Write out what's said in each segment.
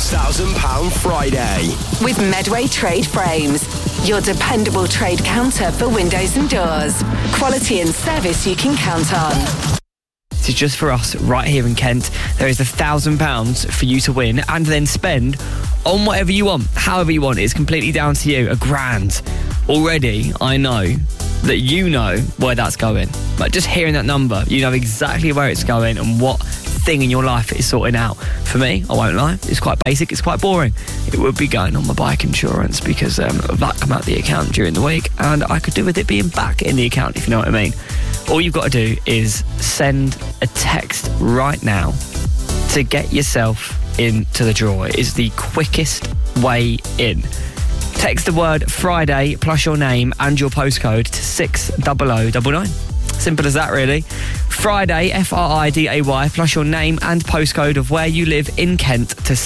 £1,000 Friday. With Medway Trade Frames, your dependable trade counter for windows and doors. Quality and service you can count on. This is just for us right here in Kent. There is £1,000 for you to win and then spend on whatever you want, however you want. It's completely down to you. £1,000. Already, I know that you know where that's going. Like, just hearing that number, you know exactly where it's going and what thing in your life it is sorting out. For me, I won't lie, it's quite basic, it's quite boring. It would be going on my bike insurance because that come out the account during the week and I could do with it being back in the account, if you know what I mean. All you've got to do is send a text right now to get yourself into the draw. It is the quickest way in. Text the word Friday plus your name and your postcode to 60099. Simple as that, really. Friday, Friday, plus your name and postcode of where you live in Kent to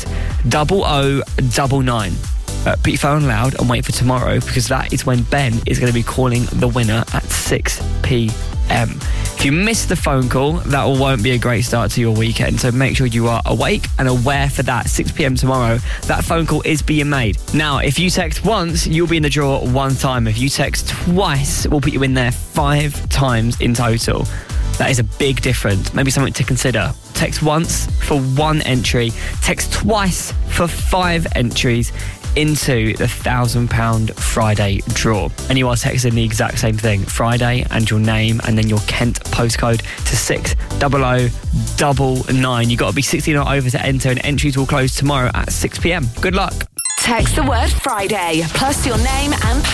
60099. Put your phone loud and wait for tomorrow because that is when Ben is going to be calling the winner at 6 p.m. If you miss the phone call, that won't be a great start to your weekend. So make sure you are awake and aware for that. 6 p.m. tomorrow, that phone call is being made. Now, if you text once, you'll be in the draw one time. If you text twice, we'll put you in there 5 times in total. That is a big difference. Maybe something to consider. Text once for 1 entry. Text twice for 5 entries into the £1,000 Friday draw. And you are texting the exact same thing, Friday and your name and then your Kent postcode to 60099. You've got to be 16 or over to enter and entries will close tomorrow at 6 p.m. Good luck. Text the word Friday plus your name and